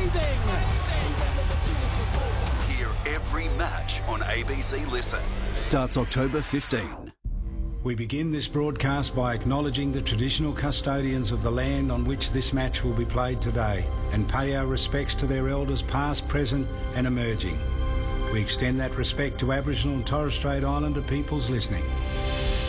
amazing. Hear every match on ABC Listen. Starts October 15. We begin this broadcast by acknowledging the traditional custodians of the land on which this match will be played today and pay our respects to their elders past, present and emerging. We extend that respect to Aboriginal and Torres Strait Islander peoples listening.